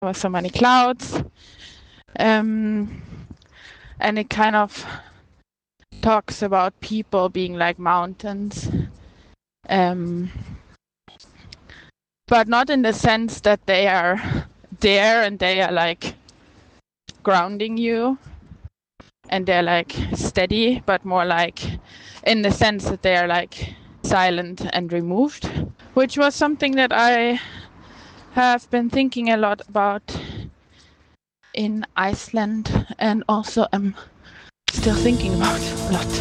were so many clouds. And it kind of talks about people being like mountains. But not in the sense that they are there and they are like grounding you and they're like steady, but more like in the sense that they are like silent and removed, which was something that I have been thinking a lot about in Iceland and also am still thinking about a lot.